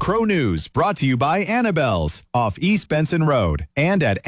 Crow News, brought to you by Annabelle's off East Benson Road and at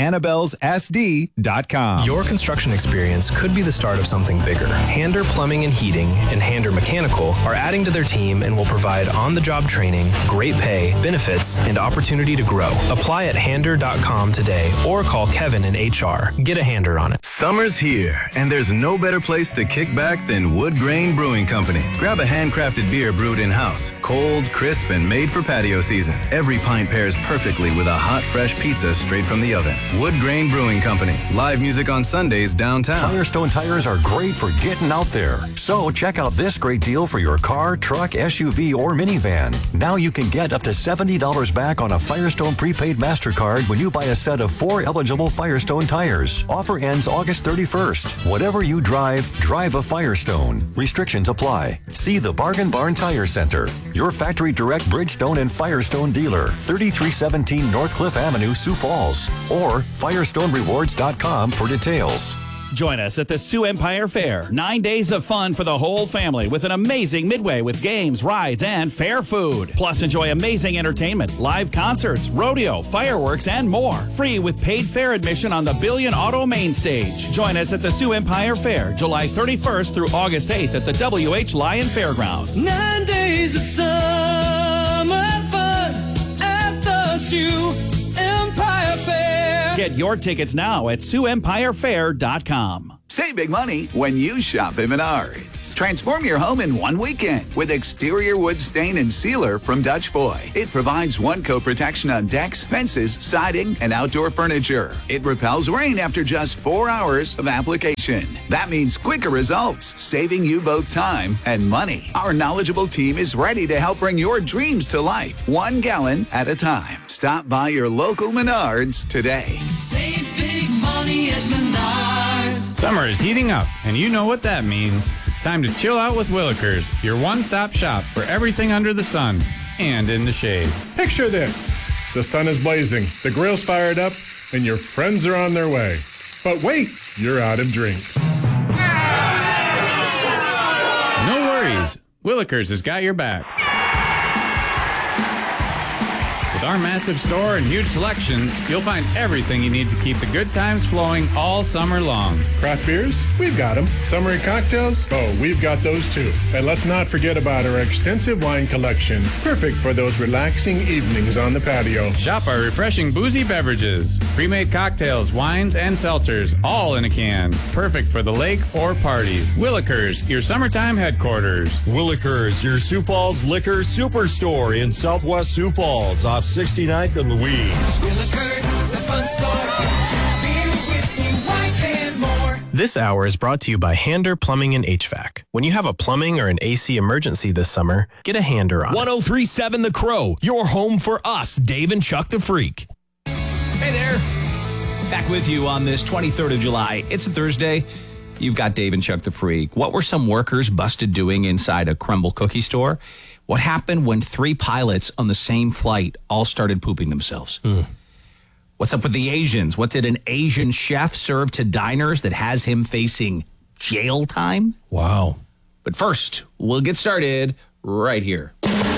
Annabelle'sSD.com. Your construction experience could be the start of something bigger. Hander Plumbing and Heating and Hander Mechanical are adding to their team and will provide on-the-job training, great pay, benefits, and opportunity to grow. Apply at Hander.com today or call Kevin in HR. Get a Hander on it. Summer's here, and there's no better place to kick back than Wood Grain Brewing Company. Grab a handcrafted beer brewed in-house, cold, crisp, and made for patio season. Every pint pairs perfectly with a hot, fresh pizza straight from the oven. Wood Grain Brewing Company. Live music on Sundays downtown. Firestone tires are great for getting out there. So check out this great deal for your car, truck, SUV, or minivan. Now you can get up to $70 back on a Firestone prepaid MasterCard when you buy a set of 4 eligible Firestone tires. Offer ends August 31st. Whatever you drive, drive a Firestone. Restrictions apply. See the Bargain Barn Tire Center, your factory direct Bridgestone and Firestone dealer, 3317 North Cliff Avenue, Sioux Falls, or FirestoneRewards.com for details. Join us at the Sioux Empire Fair. 9 days of fun for the whole family with an amazing midway with games, rides, and fair food. Plus, enjoy amazing entertainment, live concerts, rodeo, fireworks, and more. Free with paid fair admission on the Billion Auto Main Stage. Join us at the Sioux Empire Fair, July 31st through August 8th at the W.H. Lyon Fairgrounds. 9 days of summer fun at the Sioux Empire Fair. Get your tickets now at SiouxEmpireFair.com. Save big money when you shop at Menards. Transform your home in one weekend with exterior wood stain and sealer from Dutch Boy. It provides one-coat protection on decks, fences, siding, and outdoor furniture. It repels rain after just 4 hours of application. That means quicker results, saving you both time and money. Our knowledgeable team is ready to help bring your dreams to life, 1 gallon at a time. Stop by your local Menards today. Save big money at Menards. Summer is heating up, and you know what that means. It's time to chill out with Willikers, your one-stop shop for everything under the sun and in the shade. Picture this. The sun is blazing, the grill's fired up, and your friends are on their way. But wait, you're out of drinks. No worries. Willikers has got your back. With our massive store and huge selection, you'll find everything you need to keep the good times flowing all summer long. Craft beers? We've got them. Summery cocktails? Oh, we've got those too. And let's not forget about our extensive wine collection. Perfect for those relaxing evenings on the patio. Shop our refreshing boozy beverages, pre-made cocktails, wines, and seltzers, all in a can. Perfect for the lake or parties. Willikers, your summertime headquarters. Willikers, your Sioux Falls liquor superstore in Southwest Sioux Falls off 69th and Louise. Willikers, the fun store. Beer, whiskey, wine, and more. This hour is brought to you by Hander Plumbing and HVAC. When you have a plumbing or an AC emergency this summer, get a Hander on it. 1037 The Crow, your home for us, Dave and Chuck the Freak. Hey there. Back with you on this 23rd of July. It's a Thursday. You've got Dave and Chuck the Freak. What were some workers busted doing inside a Crumble cookie store? What happened when 3 pilots on the same flight all started pooping themselves? What's up with the Asians? What did an Asian chef serve to diners that has him facing jail time? Wow. But first, we'll get started right here.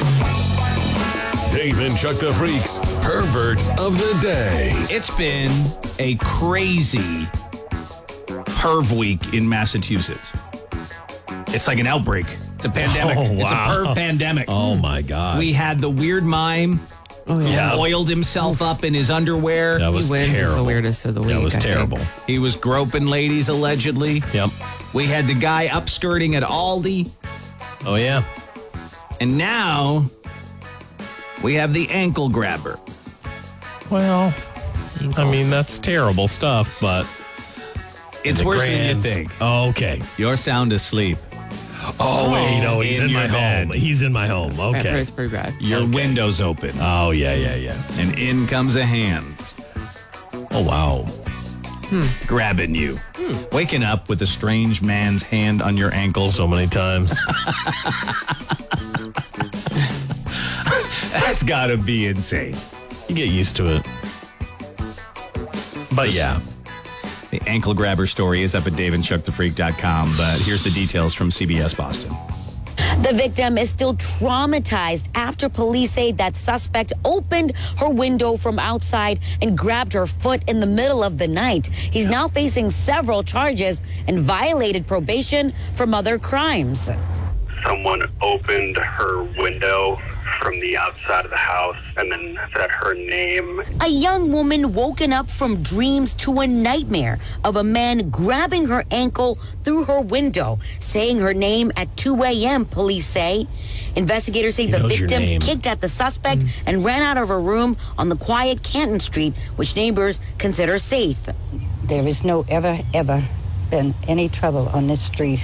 Dave and Chuck the Freak's Pervert of the Day. It's been a crazy perv week in Massachusetts. It's like an outbreak. It's a pandemic. Oh, wow. It's a perv pandemic. Oh, my God. We had the weird mime who oiled himself up in his underwear. That was terrible. Is the weirdest of the week. That was terrible. He was groping ladies, allegedly. Yep. We had the guy upskirting at Aldi. Oh, yeah. And now we have the ankle grabber. Well, I mean, that's terrible stuff, but It's worse than you think. Oh, okay. You're sound asleep. Oh, wait. Oh, he's in my home. He's in my home. Okay. It's pretty bad. Your window's open. Oh, yeah. And in comes a hand. Oh, wow. Grabbing you. Waking up with a strange man's hand on your ankle. So many times. That's got to be insane. You get used to it. But yeah. The ankle grabber story is up at daveandchuckthefreak.com, but here's the details from CBS Boston. The victim is still traumatized after police say that suspect opened her window from outside and grabbed her foot in the middle of the night. He's now facing several charges and violated probation from other crimes. Someone opened her window from the outside of the house and then said her name. A young woman woken up from dreams to a nightmare of a man grabbing her ankle through her window, saying her name at 2 a.m., police say. Investigators say the victim kicked at the suspect and ran out of her room on the quiet Canton Street, which neighbors consider safe. There is no ever been any trouble on this street.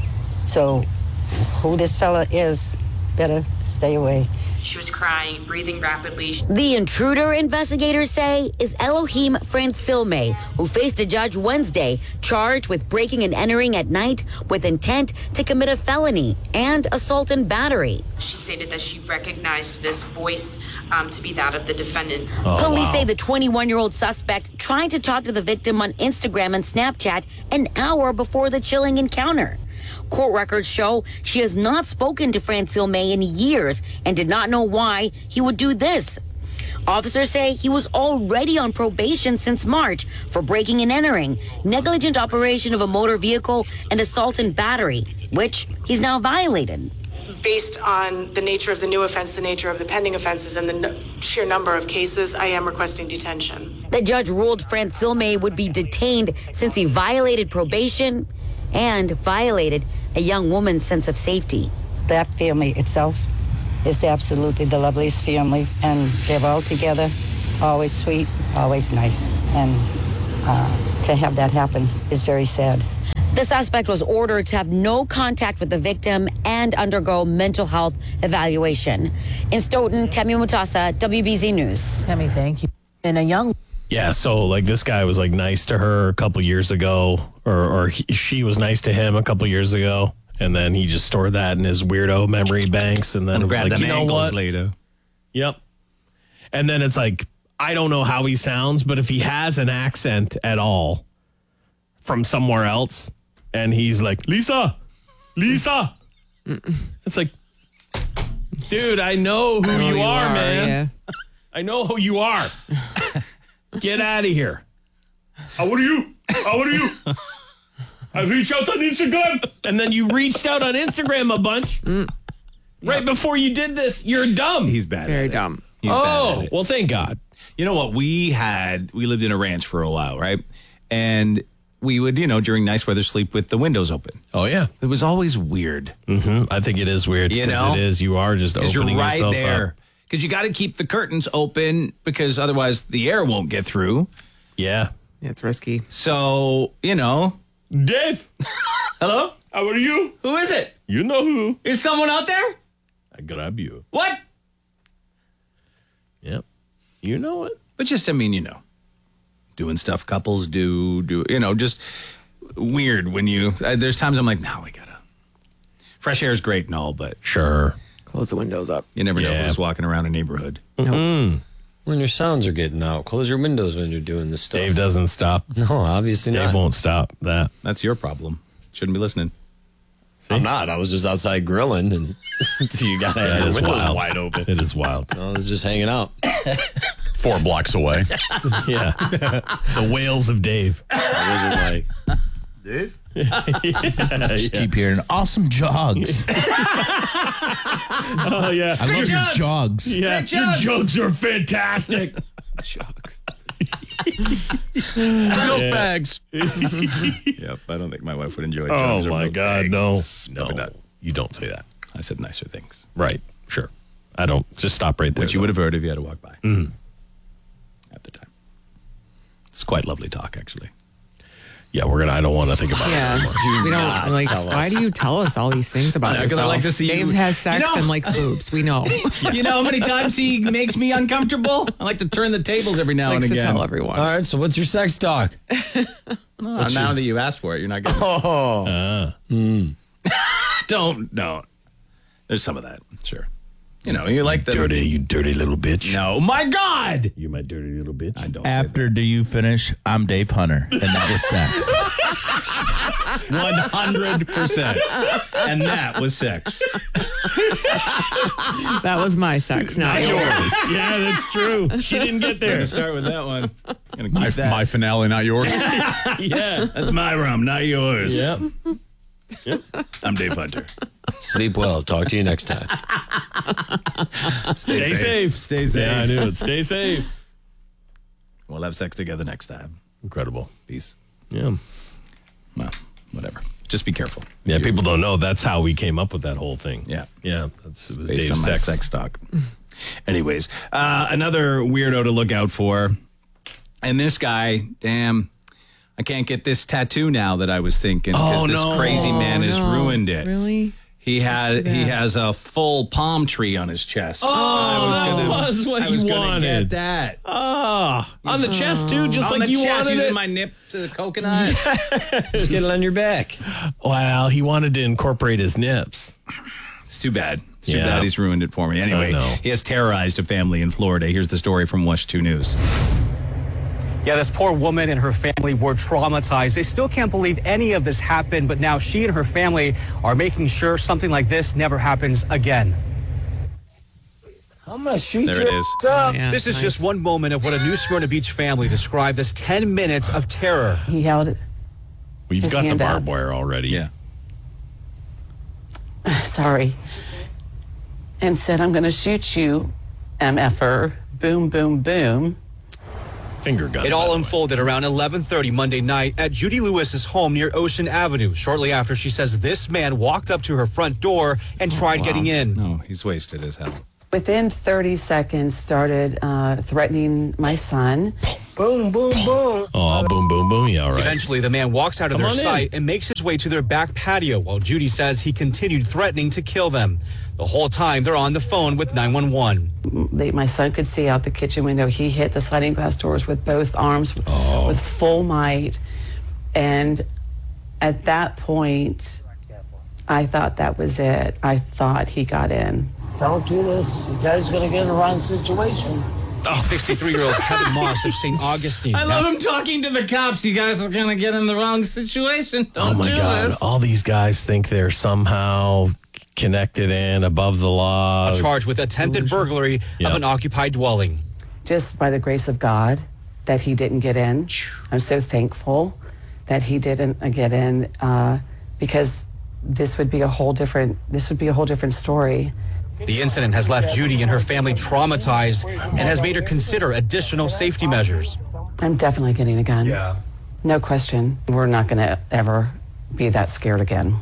So who this fella is, better stay away. She was crying, breathing rapidly. The intruder, investigators say, is Elohim Francilme, who faced a judge Wednesday, charged with breaking and entering at night with intent to commit a felony and assault and battery. She stated that she recognized this voice to be that of the defendant. Police say the 21-year-old suspect tried to talk to the victim on Instagram and Snapchat an hour before the chilling encounter. Court records show she has not spoken to Francilme in years and did not know why he would do this. Officers say he was already on probation since March for breaking and entering, negligent operation of a motor vehicle, and assault and battery, which he's now violated. Based on the nature of the new offense, the nature of the pending offenses, and the sheer number of cases, I am requesting detention. The judge ruled Francilme would be detained since he violated probation and violated a young woman's sense of safety. That family itself is absolutely the loveliest family, and they're all together, always sweet, always nice. And to have that happen is very sad. The suspect was ordered to have no contact with the victim and undergo mental health evaluation. In Stoughton, Temi Mutasa, WBZ News. Temi, thank you. And a young... Yeah, so like this guy was like nice to her a couple years ago, or she was nice to him a couple years ago, and then he just stored that in his weirdo memory banks, and then it was like, you know what? Later. Yep. And then it's like, I don't know how he sounds, but if he has an accent at all from somewhere else, and he's like, Lisa, it's like, dude, I know who you are, man. Yeah. I know who you are. Get out of here. How are you? I reached out on Instagram. And then you reached out on Instagram a bunch. Right before you did this. You're dumb. He's bad. Very dumb. He's bad at it. Well, thank God. You know what? We lived in a ranch for a while, right? And we would, during nice weather, sleep with the windows open. Oh, yeah. It was always weird. I think it is weird. Because it is. You are just opening you're right yourself there. up. Because you got to keep the curtains open because otherwise the air won't get through. Yeah. It's risky. So, Dave. Hello? How are you? Who is it? You know who. Is someone out there? I grab you. What? Yep. You know it. But just, doing stuff couples do, just weird when there's times I'm like, no, we gotta. Fresh air is great and all, but. Sure. Close the windows up. You never know who's walking around a neighborhood. When your sounds are getting out, close your windows when you're doing this stuff. Dave doesn't stop. No, obviously not. Dave won't stop that. That's your problem. Shouldn't be listening. See? I'm not. I was just outside grilling, and you got to have your windows wide open. It is wild. I was just hanging out. 4 blocks away. Yeah. The whales of Dave. I wasn't like, Dave? Just keep hearing awesome jogs. Oh, yeah. I love your jogs. Yeah. Your jogs are fantastic. Jogs. Milk bags. Yep. I don't think my wife would enjoy jogs. Oh, my God. Bags. No. You don't say that. I said nicer things. Right. Sure. I don't. Just stop right there. Which you would have heard if you had to walk by. At the time. It's quite lovely talk, actually. Yeah, I don't want to think about it anymore. We don't why do you tell us all these things about yourself? I like to see Dave has sex and likes boobs. We know. You know how many times he makes me uncomfortable? I like to turn the tables every now and again. To tell everyone. all right, so what's your sex talk? Now that you asked for it, you're not getting Don't. There's some of that, sure. You like the you dirty little bitch. No, my God! You my dirty little bitch. I don't. After do you finish? I'm Dave Hunter, and that was sex. 100%. And that was sex. That was my sex, not yours. Yeah, that's true. She didn't get I'm there. gonna start with that one. Gonna keep that. My finale, not yours. Yeah. That's my rum, not yours. Yep. I'm Dave Hunter. Sleep well. Talk to you next time. Stay safe. Stay safe. Yeah, I knew it. Stay safe. We'll have sex together next time. Incredible. Peace. Yeah. Well, whatever. Just be careful. Yeah, people don't know that's how we came up with that whole thing. Yeah. Yeah. It was Based Dave's on my sex. sex talk. Anyways, another weirdo to look out for. And this guy, damn, I can't get this tattoo now that I was thinking because this crazy man has ruined it. Really? He has a full palm tree on his chest. That was what I was he gonna wanted. Get that. Oh, on the chest too, just on like the you chest, wanted using it. my nip to the coconut. Just get it on your back. Wow, he wanted to incorporate his nips. It's too bad. It's too Yeah. bad he's ruined it for me. Anyway, I know. he has terrorized a family in Florida. Here's the story from Watch 2 News. Yeah, this poor woman and her family were traumatized. They still can't believe any of this happened, but now she and her family are making sure something like this never happens again. I'm going to shoot There you it is. up. Yeah, This is just one moment of what a New Smyrna Beach family described as 10 minutes of terror. He held We've His got the hand barbed out. wire already. Yeah. sorry, and said, I'm going to shoot you, MFer, boom, boom, boom. Finger gun. It all unfolded around 11:30 Monday night at Judy Lewis's home near Ocean Avenue. Shortly after, she says this man walked up to her front door and tried getting in. No, he's wasted as hell. Within 30 seconds, started threatening my son. Boom, boom, boom. Oh, boom, boom, boom. Yeah, all right. Eventually, the man walks out of Come their on in. sight and makes his way to their back patio, while Judy says he continued threatening to kill them. The whole time, they're on the phone with 911. My son could see out the kitchen window. He hit the sliding glass doors with both arms with full might. And at that point, I thought that was it. I thought he got in. Don't do this. You guys are going to get in the wrong situation. 63-year-old Kevin Moss of St. Augustine. I love him talking to the cops. You guys are going to get in the wrong situation. Don't Oh my do God! this. All these guys think they're somehow connected and above the law. Charged with attempted burglary of an occupied dwelling. Just by the grace of God that he didn't get in. I'm so thankful that he didn't get in because this would be a whole different story. The incident has left Judy and her family traumatized and has made her consider additional safety measures. I'm definitely getting a gun. Yeah. No question. We're not going to ever be that scared again.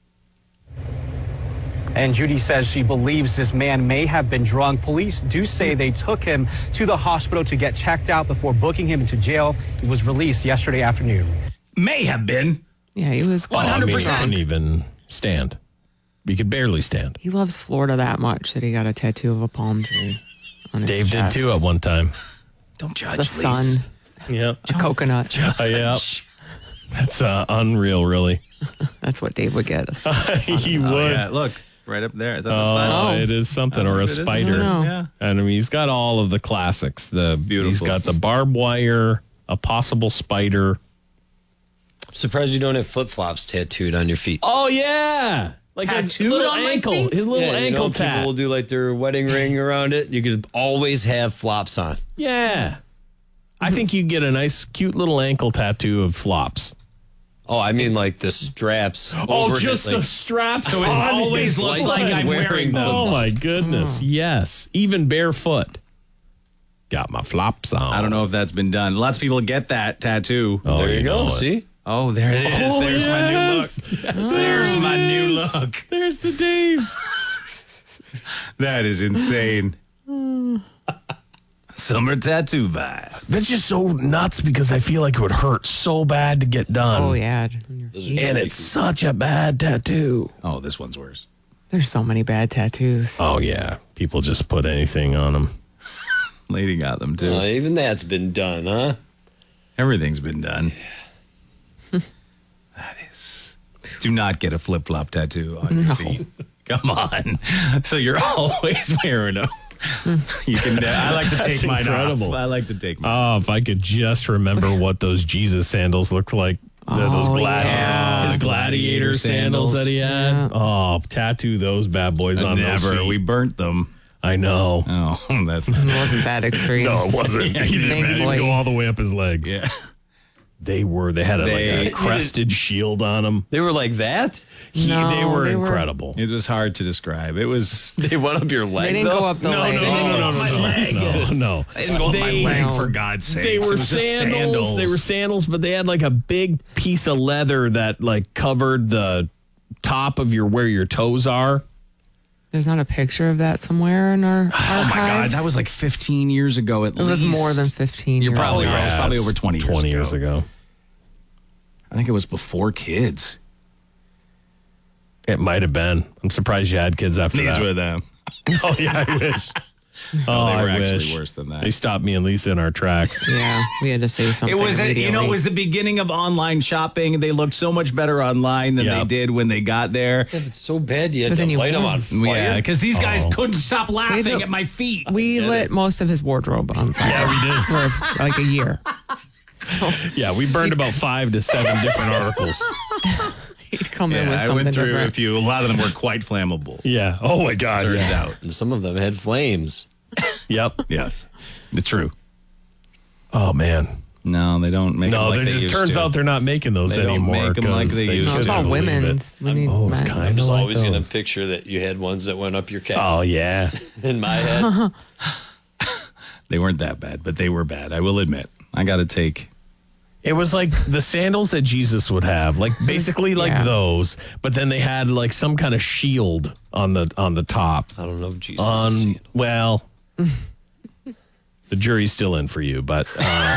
And Judy says she believes this man may have been drunk. Police do say they took him to the hospital to get checked out before booking him into jail. He was released yesterday afternoon. May have been. Yeah, he was 100%. I mean, he couldn't even stand. He could barely stand. He loves Florida that much that he got a tattoo of a palm tree on his Dave chest. did too at one time. Don't judge, The sun, Yep. a coconut. Yep. That's unreal, really. That's what Dave would get. He would. Oh, yeah, look, right up there. Is that the sun? It is something, or a spider. Yeah. And I mean, he's got all of the classics. He's got the barbed wire, a possible spider. Surprised you don't have flip-flops tattooed on your feet. Oh yeah, like Tattooed his little on my ankle, feet? his little Yeah, you ankle know, people tat. will do like their wedding ring around it. You could always have flops on. Yeah, I think you get a nice, cute little ankle tattoo of flops. Oh, I mean like the straps. Oh, over just it, like, the straps. So it on always his looks legs. like I'm wearing them. Oh my goodness, yes, even barefoot. Got my flops on. I don't know if that's been done. Lots of people get that tattoo. Oh, there you go. know it. See? Oh, there it is. Oh, There's yes. my new look. There's my new look. There's the Dave. That is insane. Summer tattoo vibe. That's just so nuts because I feel like it would hurt so bad to get done. Oh, yeah. And it's such a bad tattoo. Oh, this one's worse. There's so many bad tattoos. Oh, yeah. People just put anything on them. Lady got them too. Even that's been done, huh? Everything's been done. That is. Do not get a flip flop tattoo on your feet. Come on. So you're always wearing them. You can. I like to take That's mine incredible. off. I like to take mine. Oh, if I could just remember what those Jesus sandals looked like. Those glad. Yeah. His gladiator sandals that he had. Yeah. Oh, tattoo those bad boys on those Never. feet. We burnt them. I know. Oh, that's It wasn't that extreme. No, it wasn't. Yeah, he you didn't big even boy. go all the way up his legs. Yeah. They had a crested shield on them. They were like that? No, they were they were- incredible. It was hard to describe. It was. They went up your leg, They didn't though? go up the No, leg. no. No. They didn't go up my leg, No. for God's sake. They were sandals. They were sandals, but they had like a big piece of leather that like covered the top of where your toes are. There's not a picture of that somewhere in our Oh, my God. archives? That was like 15 years ago at It was least. more than 15 You're years probably ago. right. It was probably it's over 20 years ago. I think it was before kids. It might have been. I'm surprised you had kids after These that. were them. Oh, yeah, I wish. No, they were I actually wish. worse than that. They stopped me and Lisa in our tracks. Yeah, we had to say something. It was, immediately. it was the beginning of online shopping. They looked so much better online than they did when they got there. Yeah, it's so bad you had But then to you light them won. on fire. Yeah, because these guys couldn't stop laughing don't- at my feet. We lit most of his wardrobe on fire. Yeah, we did. For like a year. So Yeah, we burned about 5 to 7 different articles. he'd come in with I something went through different. a few. A lot of them were quite flammable. Yeah. Oh, my God. Turns yeah. out. And some of them had flames. Yep. Yes. It's true. Oh, man. No, they don't make them No, like it they just used turns to. out they're not making those They don't anymore. make 'em like 'cause they used No, it's to. all couldn't believe it. women's. We need Oh, it's men's. kind I of was like always going those. to picture that you had ones that went up your calf. Oh, yeah. In my head. They weren't that bad, but they were bad. I will admit. I got to take. It was like the sandals that Jesus would have, like basically like Yeah. those, but then they had like some kind of shield on the top. I don't know if Jesus is seeing it. Well, the jury's still in for you, but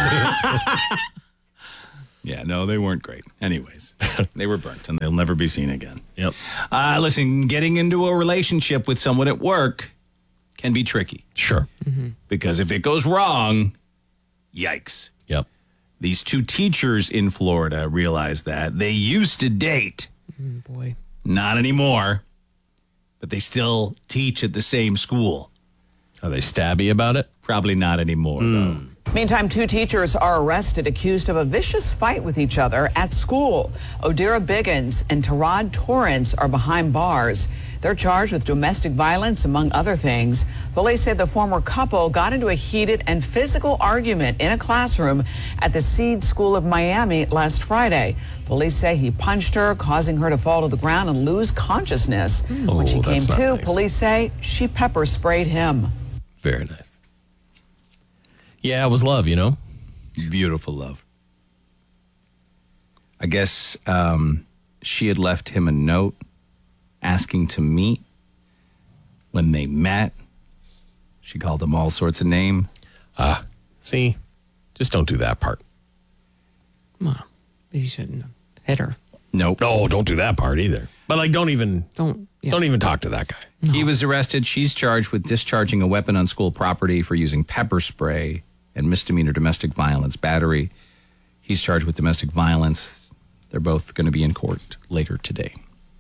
Yeah, no, they weren't great. Anyways, they were burnt and they'll never be seen again. yep. Listen, getting into a relationship with someone at work can be tricky Sure. because if it goes wrong, yikes. Yep. These 2 teachers in Florida realized that. They used to date. Boy. Not anymore. But they still teach at the same school. Are they stabby about it? Probably not anymore, though. Meantime, 2 teachers are arrested accused of a vicious fight with each other at school. Odira Biggins and Tarad Torrance are behind bars. They're charged with domestic violence, among other things. Police say the former couple got into a heated and physical argument in a classroom at the Seed School of Miami last Friday. Police say he punched her, causing her to fall to the ground and lose consciousness. When she came that's not to, nice. police say she pepper sprayed him. Very nice. Yeah, it was love, you know? Beautiful love. I guess she had left him a note asking to meet. When they met, she called him all sorts of names. See, just don't do that part. Well, he shouldn't have hit her. Nope. No, don't do that part either. But like, don't even talk to that guy. He was arrested. She's charged with discharging a weapon on school property for using pepper spray and misdemeanor domestic violence battery. He's charged with domestic violence. They're both going to be in court later today.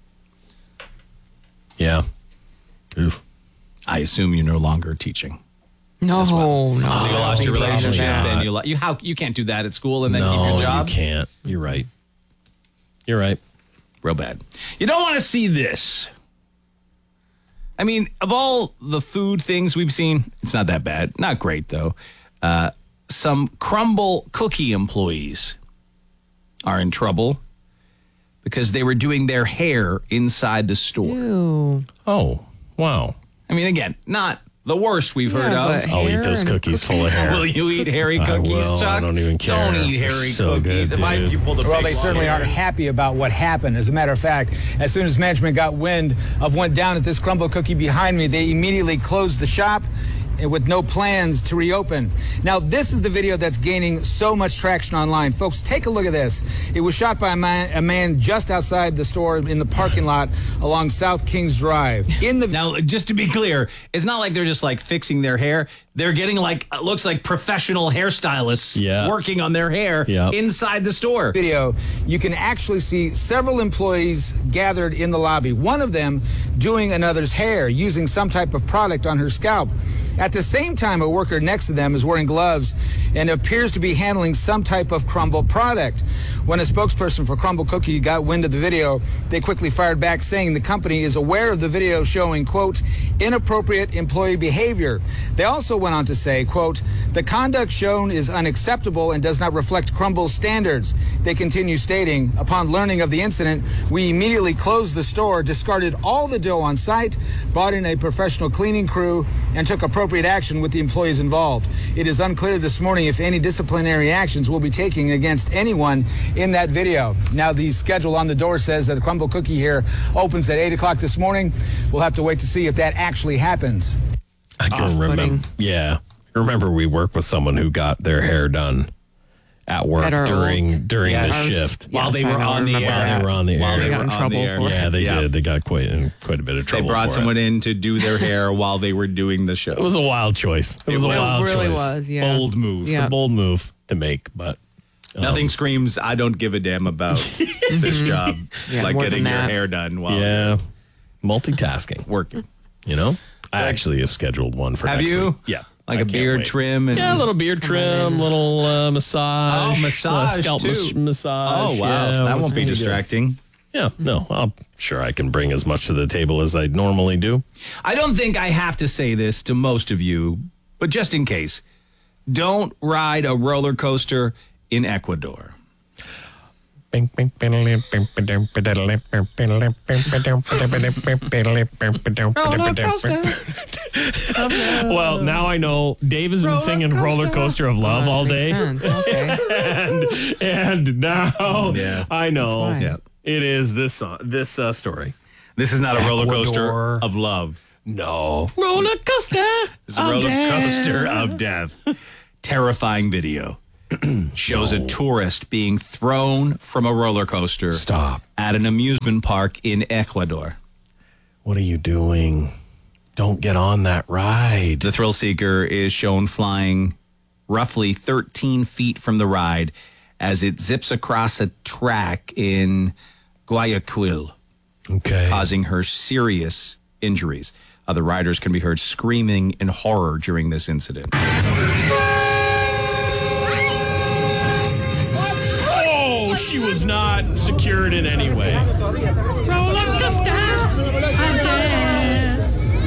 Yeah. Oof. I assume you're no longer teaching. No, no. So you lost your Be proud of relationship, that. then you can't do that at school and then No, keep your job. you can't. You're right. You're right. Real bad. You don't want to see this. I mean, of all the food things we've seen, it's not that bad. Not great, though. Some Crumble cookie employees are in trouble because they were doing their hair inside the store. Ew. Oh, wow. I mean, again, not the worst we've heard Yeah, of. but I'll eat hair those and cookies full of hair. Will you eat hairy I cookies, will. Chuck? I don't even care. Don't eat They're hairy so cookies. good, If I dude. you pulled a Well, big they certainly hair. aren't happy about what happened. As a matter of fact, as soon as management got wind of what went down at this Crumble Cookie behind me, they immediately closed the shop with no plans to reopen. Now, this is the video that's gaining so much traction online. Folks, take a look at this. It was shot by a man just outside the store in the parking lot along South Kings Drive. Now, just to be clear, it's not like they're just like fixing their hair. They're getting like, it looks like professional hairstylists working on their hair inside the store. Video, you can actually see several employees gathered in the lobby. One of them doing another's hair using some type of product on her scalp. At the same time, a worker next to them is wearing gloves and appears to be handling some type of Crumbl product. When a spokesperson for Crumbl Cookie got wind of the video, they quickly fired back saying the company is aware of the video showing, quote, inappropriate employee behavior. They also went on to say, quote, the conduct shown is unacceptable and does not reflect Crumbl's standards. They continue stating, upon learning of the incident, we immediately closed the store, discarded all the dough on site, brought in a professional cleaning crew, and took appropriate action with the employees involved. It is unclear this morning if any disciplinary actions will be taken against anyone in that video. Now, the schedule on the door says that the Crumbl Cookie here opens at 8 o'clock this morning. We'll have to wait to see if that actually happens. I can remember. Yeah. I remember we worked with someone who got their hair done at work during the shift. While they were on the air. While they were on the air. While they got in trouble for it. Yeah, they did. They got quite a bit of trouble. They brought for someone it. in to do their hair while they were doing the show. It was a wild choice. It was a wild choice. It really was, yeah. Bold move. It's a bold move to make, but nothing screams, I don't give a damn about this job. Yeah, like more getting than your that. hair done while multitasking. Working. You know? I actually have scheduled one for Have next you? week. Yeah. Like I a can't beard wait. trim? And Yeah, a little beard trim, little massage. Oh, massage, scalp too. massage. Oh, wow. Yeah, That won't be really good. distracting. Yeah, no, I'm sure I can bring as much to the table as I normally do. I don't think I have to say this to most of you, but just in case, don't ride a roller coaster in Ecuador. Well, now I know Dave has been singing Roller Coaster of Love all day. and now I know it is this song, this story. This is not a roller coaster Ecuador. of love. No. Roller coaster. It's a roller coaster of death. Terrifying video. Shows a tourist being thrown from a roller coaster. Stop. At an amusement park in Ecuador. What are you doing? Don't get on that ride. The thrill seeker is shown flying roughly 13 feet from the ride as it zips across a track in Guayaquil, causing her serious injuries. Other riders can be heard screaming in horror during this incident. Oh, she was not secured in any way. Roller coaster of death.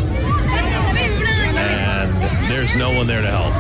And there's no one there to help.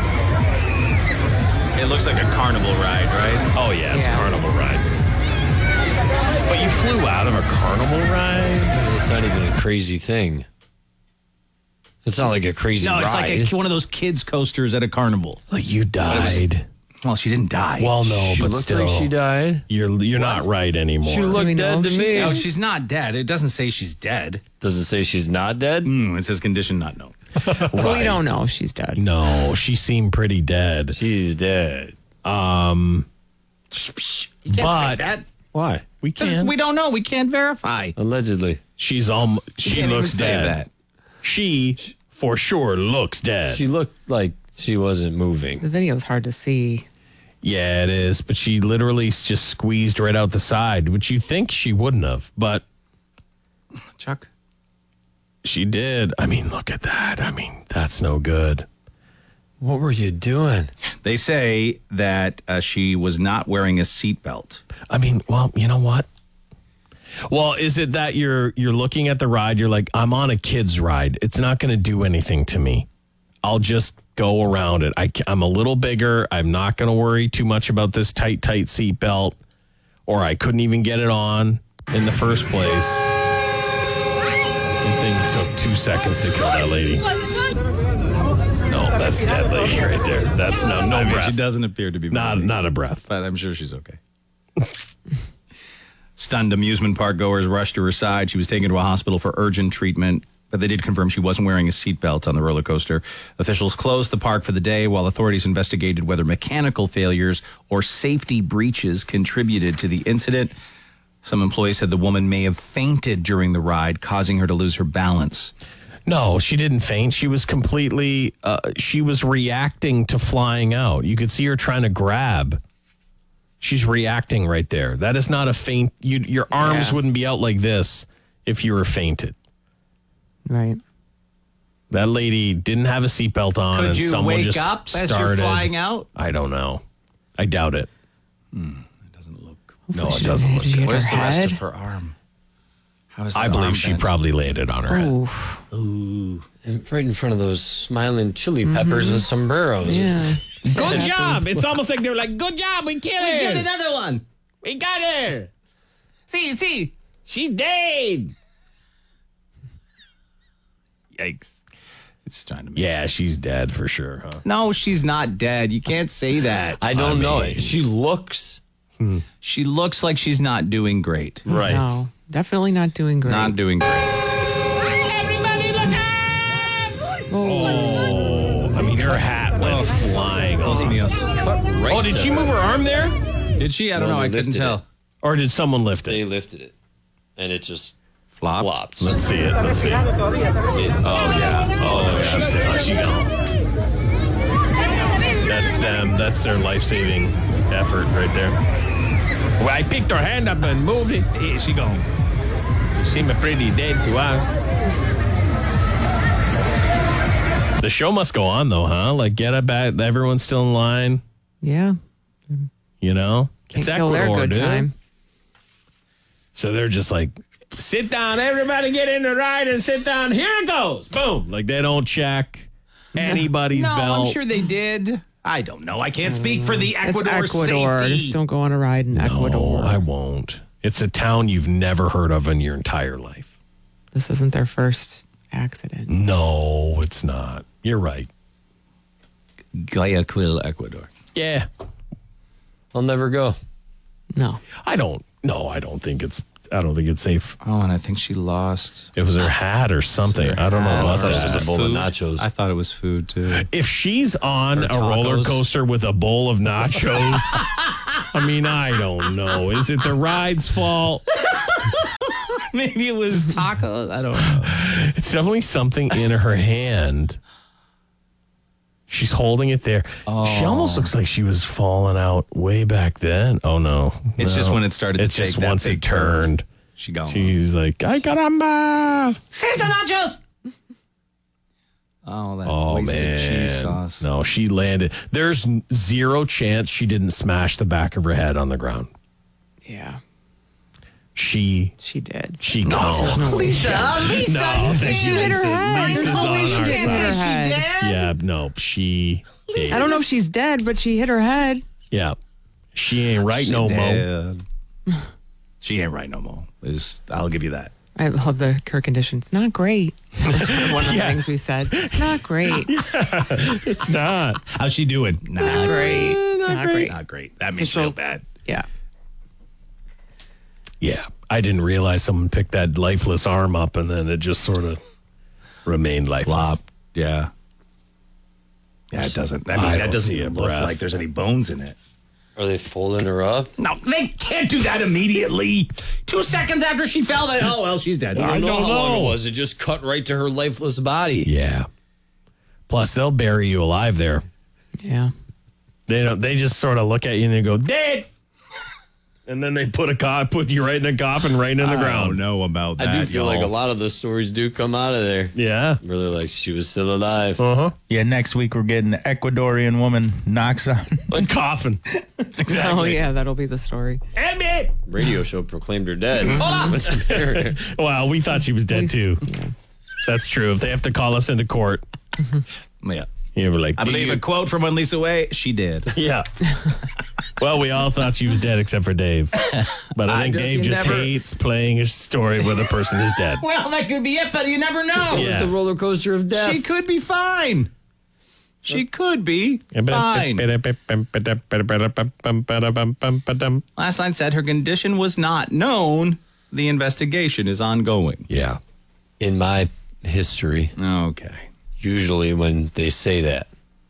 It looks like a carnival ride, right? Oh, yeah, it's a carnival ride. But you flew out of a carnival ride? It's not even a crazy thing. It's not like a crazy No, it's ride. like one of those kids' coasters at a carnival. Like you died. Well, she didn't die. Well, no, She but looked still. like she died. You're not right anymore. She looked we dead know to if she me. did? No, she's not dead. It doesn't say she's dead. Does it say she's not dead? It says condition not known. So we don't know if she's dead. No, she seemed pretty dead. She's dead. You can't say But that. Why? we 'Cause can. we don't know. We can't verify. Allegedly. She Can't even looks say dead. that. She for sure looks dead. She looked like she wasn't moving. The video's hard to see. Yeah, it is. But she literally just squeezed right out the side, which you think she wouldn't have. But Chuck. she did. I mean, look at that. I mean, that's no good. What were you doing? They say that she was not wearing a seatbelt. I mean, well, you know what? Well, is it that you're looking at the ride, you're like, I'm on a kid's ride. It's not going to do anything to me. I'll just go around it. I'm a little bigger. I'm not going to worry too much about this tight seatbelt, or I couldn't even get it on in the first place. The thing took 2 seconds to kill that lady. No, that's dead lady right there. That's no I mean, breath. she doesn't appear to be moving, Not a breath. but I'm sure she's okay. Stunned amusement park goers rushed to her side. She was taken to a hospital for urgent treatment, but they did confirm she wasn't wearing a seatbelt on the roller coaster. Officials closed the park for the day while authorities investigated whether mechanical failures or safety breaches contributed to the incident. Some employees said the woman may have fainted during the ride, causing her to lose her balance. No, she didn't faint. She was completely, she was reacting to flying out. You could see her trying to grab. She's reacting right there. That is not a faint. Your arms wouldn't be out like this if you were fainted. Right. That lady didn't have a seatbelt on, Could and you someone wake just up started. as you're flying out? I don't know. I doubt it. It doesn't look. No, it doesn't look good. Where's the rest of her arm? How is that I believe arm she bent? probably landed on her head. Ooh. Right in front of those smiling chili peppers with sombreros. Yeah. Good job. It's almost like they were like, good job. We killed her. We did another one. We got her. See. She's dead. Yikes. It's trying to make Yeah, she's dead for sure, huh? No, she's not dead. You can't say that. I don't know it. She looks. She looks like she's not doing great. Right. No, definitely not doing great. Not doing great. Oh, I mean, her hat went flying. Oh, did she move her arm there? Did she? I don't know. I couldn't tell. Or did someone lift it? They lifted it. And it just Flopped. flopped. Let's see it. Oh, yeah. Oh, she's dead. Oh, she gone. That's them. That's their life-saving effort right there. Well, I picked her hand up and moved it. Here she gone. You seem pretty dead to us. The show must go on, though, huh? Like, get it back. Everyone's still in line. Yeah. You know? Can't kill their good dude. time. So they're just like, sit down, everybody get in the ride and sit down. Here it goes. Boom. Like they don't check anybody's No, belt. I'm sure they did. I don't know. I can't speak for the Ecuador It's Ecuador. safety. Just don't go on a ride in Ecuador. No, I won't. It's a town you've never heard of in your entire life. This isn't their first accident. No, it's not. You're right. Guayaquil, Ecuador. Yeah. I'll never go. No. I don't think it's safe. Oh, and I think she lost. It was her hat or something. I don't know about I thought it was that. a bowl of nachos. I thought it was food, too. If she's on Or a roller tacos. coaster with a bowl of nachos, I mean, I don't know. Is it the ride's fault? Maybe it was tacos. I don't know. It's definitely something in her hand. She's holding it there. She almost looks like she was falling out way back then. Oh, no. It's just when it started to It's take just that once big it turned. She gone. She's like, ay, caramba. Save the nachos! Oh, that Oh, wasted man. cheese sauce. No, she landed. There's zero chance she didn't smash the back of her head on the ground. Yeah. She did. She No, there's no way. Lisa, No, you she hit her head. Lisa's There's no way on she our didn't side. hit her head. Yeah, no, she. I don't know if she's dead, but she hit her head. Yeah, she ain't right no more. She ain't right no more. I'll give you that. I love the Kirk condition. It's not great. That's one of the things we said. It's not great. It's not. How's she doing? Not great. Not great. Not great. That makes me feel bad. Yeah. Yeah, I didn't realize someone picked that lifeless arm up and then it just sort of remained lifeless. Yeah. Yeah, it doesn't. I mean, I that don't doesn't see even a look breath. like there's any bones in it. Are they folding her up? No, they can't do that immediately. 2 seconds after she fell, oh, well, she's dead. I don't know how long it was. It just cut right to her lifeless body. Yeah. Plus, they'll bury you alive there. Yeah. They don't. They just sort of look at you and they go dead, and then they put you right in a coffin, right in the ground. I don't know about that. I do feel like a lot of the stories do come out of there. Yeah. Where they're like, she was still alive. Uh-huh. Yeah, next week we're getting an Ecuadorian woman knocks on a coffin. Exactly. Oh, yeah, that'll be the story. Radio show proclaimed her dead. Well, we thought she was dead too. That's true. If they have to call us into court, Yeah. you were like, I believe a quote from when Lisa Way, she did. Yeah. Well, we all thought she was dead except for Dave. But I think just- Dave you just never- hates playing a story where the person is dead. Well, that could be it, but you never know. Yeah. The roller coaster of death. She could be fine. She could be fine. Last night said her condition was not known. The investigation is ongoing. Yeah. In my history, Okay. usually when they say that,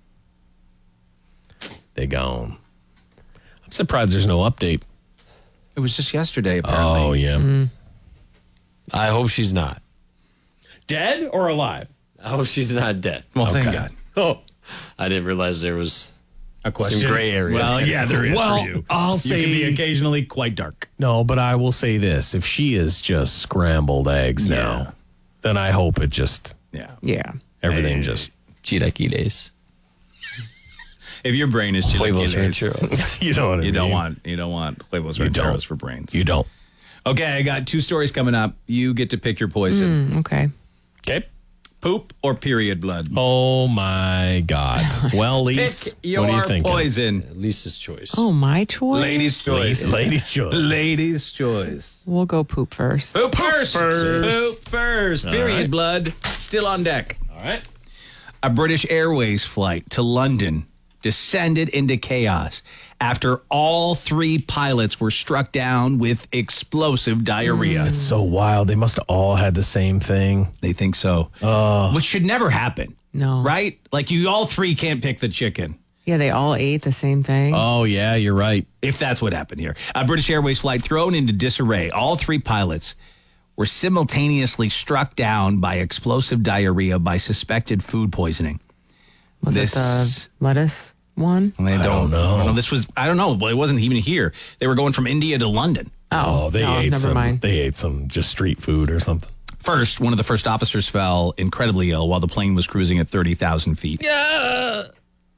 They gone. I'm surprised there's no update. It was just yesterday, apparently. Oh, yeah. I hope she's not. Dead or alive? I hope she's not dead. Well, thank Okay. God. Oh, I didn't realize there was A question. some gray area. Well, yeah, there is Well, for you. I'll You say can be occasionally quite dark. No, but I will say this. If she is just scrambled eggs now, then I hope it just Yeah. Yeah. Everything just chilaquiles. If your brain is Huevos chilaquiles, rancheros. You know what I mean. You don't want huevos rancheros for brains. You don't. Okay, I got 2 stories coming up. You get to pick your poison. Okay. Okay. Poop or period blood? Oh my God. Well, Lise, Pick your what do you think? poison. Lisa's choice. Oh, my choice? Ladies' choice. Ladies' choice. Ladies' choice. We'll go poop first. Poop first. Poop first. All Period right. blood. Still on deck. All right. A British Airways flight to London descended into chaos after all 3 pilots were struck down with explosive diarrhea. It's so wild. They must have all had the same thing. They think so. Which should never happen. No. Right? Like you all 3 can't pick the chicken. Yeah, they all ate the same thing. Oh, yeah, you're right. If that's what happened here. A British Airways flight thrown into disarray. All 3 pilots were simultaneously struck down by explosive diarrhea by suspected food poisoning. Was it the lettuce one? I don't know. This was, I don't know. Well, it wasn't even here. They were going from India to London. Oh, they ate never some. mind. They ate some just street food or something. First, one of the first officers fell incredibly ill while the plane was cruising at 30,000 feet. Yeah.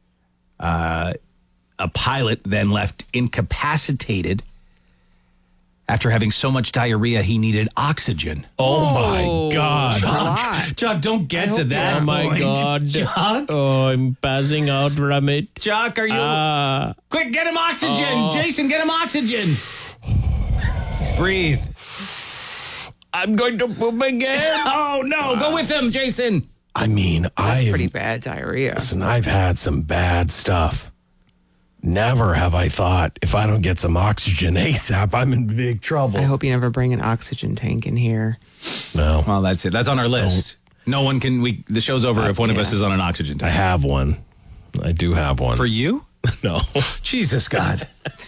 A pilot then left incapacitated after having so much diarrhea he needed oxygen. Oh my God. Chuck, don't get to that. Oh my point. God. Chuck? Oh, I'm passing out from it. Chuck, are you? Quick, get him oxygen. Jason, get him oxygen. Breathe. I'm going to poop again. Oh, no. Go with him, Jason. I mean, That's pretty bad diarrhea. Listen, I've had some bad stuff. Never have I thought if I don't get some oxygen ASAP, I'm in big trouble. I hope you never bring an oxygen tank in here. No. Well, that's it. That's on our list. No one can. The show's over if one of us is on an oxygen tank. I have one. I do have one. For you? No. Jesus God.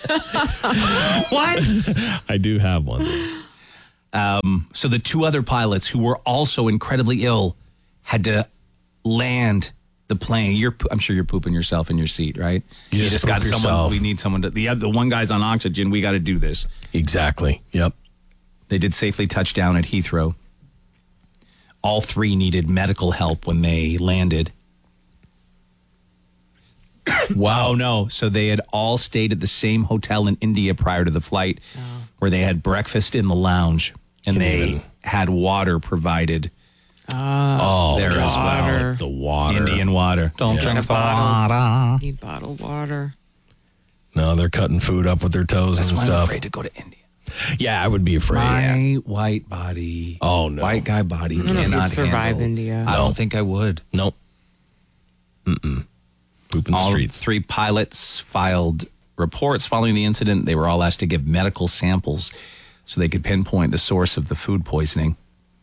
What? I do have one. So the 2 other pilots who were also incredibly ill had to land the plane. I'm sure you're pooping yourself in your seat, right? You just got poop someone. yourself. We need someone to. The one guy's on oxygen. We got to do this. Exactly. Yep. They did safely touch down at Heathrow. All 3 needed medical help when they landed. Wow, no. So they had all stayed at the same hotel in India prior to the flight, where they had breakfast in the lounge, and they had water provided. Oh, there as well. The water. Indian water. Don't drink the water. Need bottled water. No, they're cutting food up with their toes That's and why stuff. I'm afraid to go to India. Yeah, I would be afraid. My white body. Oh, no. White guy body I don't know if cannot you'd survive handle. India. I don't think I would. Nope. Mm-mm. Poop in the All streets. 3 pilots filed reports following the incident. They were all asked to give medical samples so they could pinpoint the source of the food poisoning.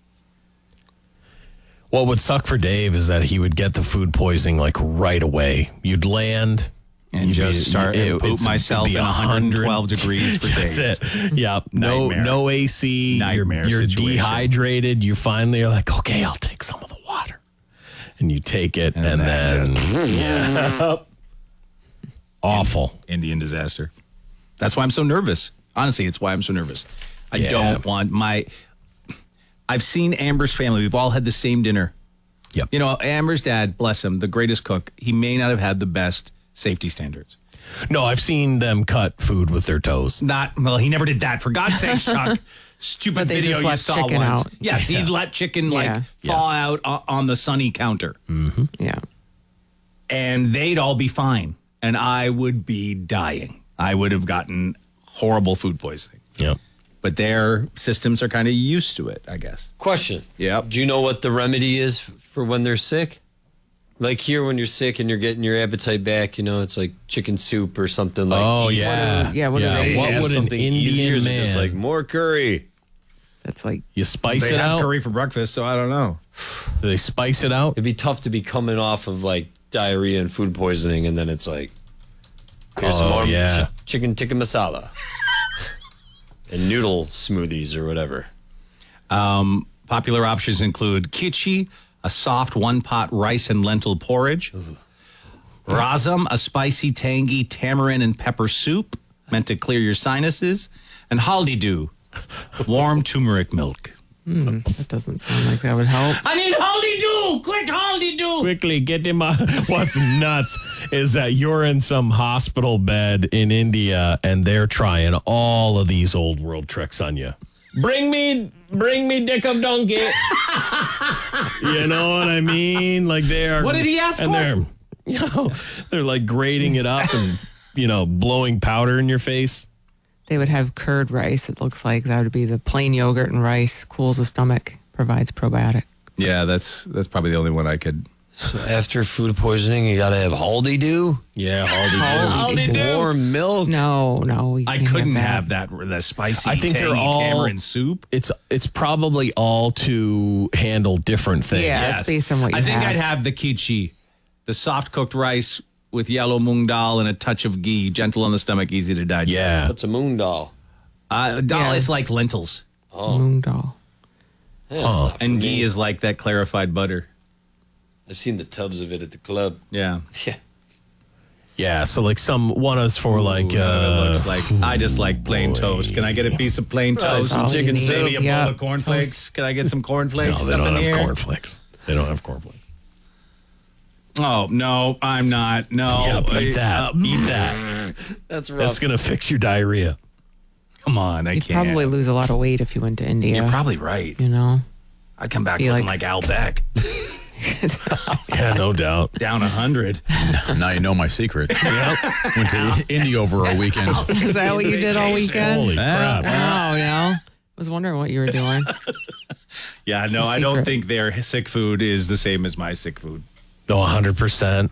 What would suck for Dave is that he would get the food poisoning like right away. You'd land And you'd just start and poop it'd myself be in 112 degrees for That's days. it. Yep. Nightmare. No AC. Nightmare You're situation. dehydrated. You finally are like, okay, I'll take some of the water. And you take it and then yeah. Awful. Indian disaster. That's why I'm so nervous. Honestly, it's why I'm so nervous. I don't want I've seen Amber's family. We've all had the same dinner. Yep. You know, Amber's dad, bless him, the greatest cook. He may not have had the best safety standards. No, I've seen them cut food with their toes. Well, he never did that. For God's sake, Chuck. Stupid But they video just you left saw chicken once. out. Yes, he'd let chicken thaw out on the sunny counter. Mm-hmm. Yeah. And they'd all be fine. And I would be dying. I would have gotten horrible food poisoning. Yep. But their systems are kind of used to it, I guess. Question. Yep. Do you know what the remedy is for when they're sick? Like here, when you're sick and you're getting your appetite back, you know, it's like chicken soup or something like. Oh, easy. yeah. What is They it? What have would an something easier, Indian is it just man- like more curry? That's like You spice They it have out? curry for breakfast, so I don't know. Do they spice it out? It'd be tough to be coming off of like diarrhea and food poisoning, and then it's like, here's some more chicken tikka masala and noodle smoothies or whatever. Popular options include khichdi, a soft one-pot rice and lentil porridge. Rasam, a spicy, tangy tamarind and pepper soup meant to clear your sinuses. And haldi do, warm turmeric milk. That doesn't sound like that would help. I need Haldi-do! Quick, Haldi-do! Quickly, get him What's nuts is that you're in some hospital bed in India and they're trying all of these old world tricks on you. Bring me dick of donkey. You know what I mean? Like they are. What did he ask for? They're like grating it up and, blowing powder in your face. They would have curd rice. It looks like that would be the plain yogurt and rice. Cools the stomach, provides probiotic. Yeah, that's probably the only one I could. So after food poisoning, you got to have Haldi-do? Yeah, Haldi-do. Haldi-do. Warm milk? No. I couldn't have that the spicy, I think tangy they're all tamarind soup. It's probably all to handle different things. Yeah, it's based on what you I think have. I'd have the khichdi, the soft cooked rice with yellow moong dal and a touch of ghee, gentle on the stomach, easy to digest. Yeah. What's a moong dal? Dal is like lentils. Oh. Moong dal. Yeah, it's not for And me. ghee is like that clarified butter. I've seen the tubs of it at the club. Yeah. Yeah. Yeah, so like one is for like it looks like I just like plain toast. Can I get a piece of plain toast? all Some you chicken, need. maybe a Yeah. bowl of cornflakes? Can I get some cornflakes? No, they up don't in have here? cornflakes. They don't have cornflakes. Oh no, I'm not. No, Yeah, eat that. Eat that. That's rough. That's gonna fix your diarrhea. Come on, I You'd can't. probably lose a lot of weight if you went to India. You're probably right. I'd come back Be looking like- like Al Beck. Yeah, no doubt. Down 100. Now you know my secret. Went to India over a weekend. Is that what you did all weekend? Holy crap. Wow, I was wondering what you were doing. Yeah, It's no, a I don't secret. think their sick food is the same as my sick food. No, 100%.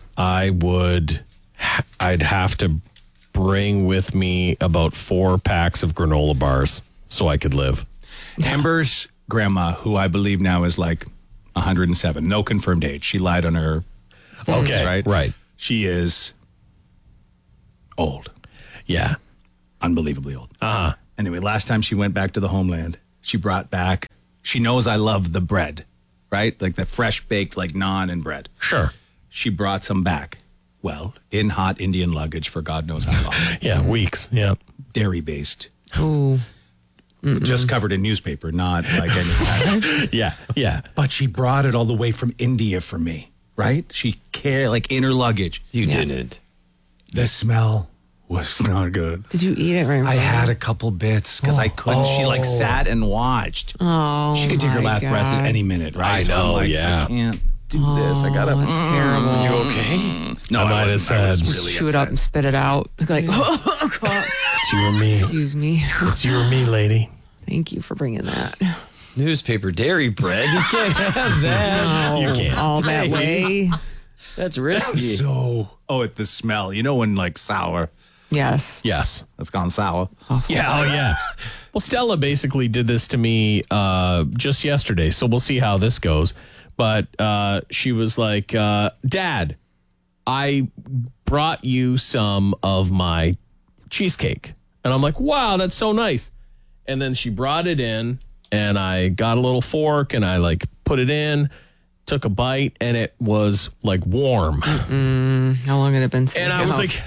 I'd have to bring with me about 4 packs of granola bars so I could live. Amber's grandma, who I believe now is like 107, no confirmed age. She lied on her. Okay, right. She is old. Yeah. Unbelievably old. Uh-huh. Anyway, last time she went back to the homeland, she brought back, she knows I love the bread, right? Like the fresh baked, like naan and bread. Sure. She brought some back. Well, in hot Indian luggage for God knows how long. Yeah, weeks. Yeah. Dairy based. Ooh. Just covered in newspaper, not like any. Yeah. But she brought it all the way from India for me, right? She carried like in her luggage. You didn't. The smell was not good. Did you eat it right? I had a couple bits because I couldn't. She like sat and watched. Oh, She could take her my last breath at God. any minute, right? I So I'm know, like, yeah. I can't do this. I gotta. That's terrible. You okay? No, I might have wasn't. I was said- really Chew it up and spit it out. Like, It's you or me. excuse me. It's you or me, lady. Thank you for bringing that. Newspaper dairy bread. You can't have that. No, You can't. all that way. That's risky. At the smell. You know when like sour. Yes. Yes. That's gone sour. Yeah. Oh, yeah. Well, Stella basically did this to me just yesterday, so we'll see how this goes. But she was like, Dad, I brought you some of my cheesecake. And I'm like, wow, that's so nice. And then she brought it in, and I got a little fork, and I like put it in, took a bite, and it was like warm. How long had it been? And I was like,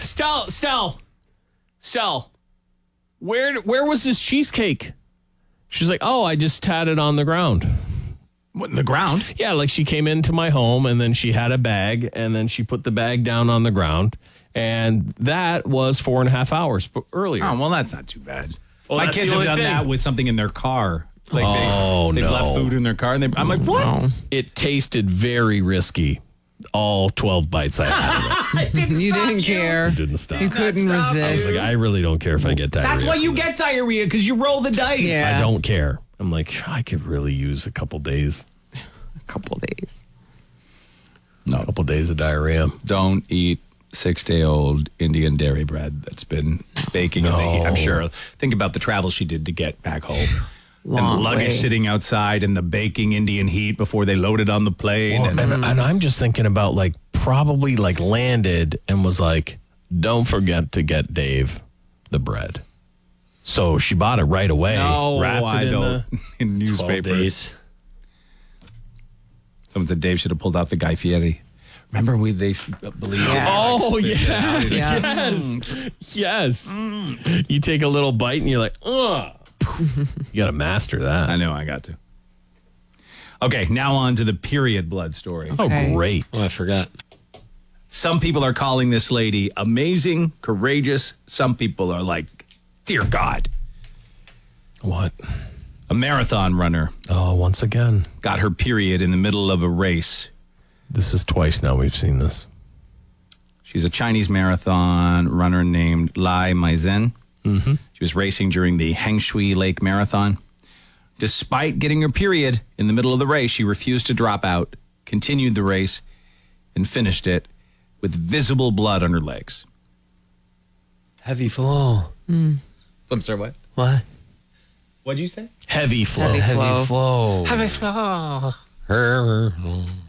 Stell, where was this cheesecake? She's like, oh, I just had it on the ground. What, the ground? Yeah, like she came into my home and then she had a bag and then she put the bag down on the ground. And that was 4.5 hours earlier. Oh, well, that's not too bad. Well, My that's kids the have only done thing. that with something in their car. Like they've no. left food in their car, and I'm like, what? No. It tasted very risky. All 12 bites I had. You didn't care. Didn't stop. You couldn't I was resist. like, I really don't care if I get diarrhea. That's why you get diarrhea, because you roll the dice. Yeah. I don't care. I'm like, I could really use a couple days. A couple days. No. A couple days of diarrhea. Don't eat 6-day-old Indian dairy bread that's been baking in the heat. I'm sure. Think about the travel she did to get back home. And the Long luggage way. sitting outside in the baking Indian heat before they loaded on the plane. Well, and I'm just thinking about like probably like landed and was like, don't forget to get Dave the bread. So she bought it right away. No, wrapped it I in don't. In 12 newspapers. days. Someone said Dave should have pulled out the Guy Fieri. Remember they believe. Oh, yeah. Yes. You take a little bite and you're like, ugh. You got to master that. I know, I got to. Okay, now on to the period blood story. Okay. Oh, great. Oh, I forgot. Some people are calling this lady amazing, courageous. Some people are like, dear God. What? A marathon runner. Oh, once again. Got her period in the middle of a race. This is twice now we've seen this. She's a Chinese marathon runner named Lai Maizhen. Mm-hmm. She was racing during the Hengshui Lake Marathon. Despite getting her period in the middle of the race, she refused to drop out, continued the race, and finished it with visible blood on her legs. Heavy flow. I'm sorry, what? What? What'd you say? Heavy flow. Heavy flow. Heavy flow.